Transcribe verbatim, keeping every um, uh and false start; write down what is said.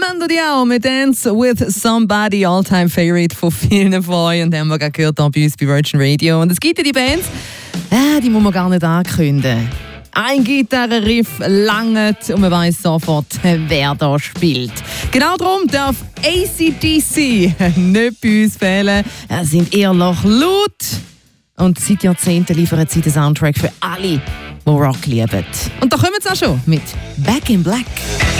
Orlando Diao mit Dance with Somebody, All-Time Favorite von vielen von euch. Und haben wir gerade gehört hier bei uns bei Virgin Radio. Und es gibt ja die Bands, äh, die muss man gar nicht ankündigen. Ein Gitarrenriff langt und man weiss sofort, wer da spielt. Genau darum darf A C D C nicht bei uns fehlen. Sie sind eher noch laut und seit Jahrzehnten liefern sie den Soundtrack für alle, die Rock lieben. Und da kommen sie auch schon mit Back in Black.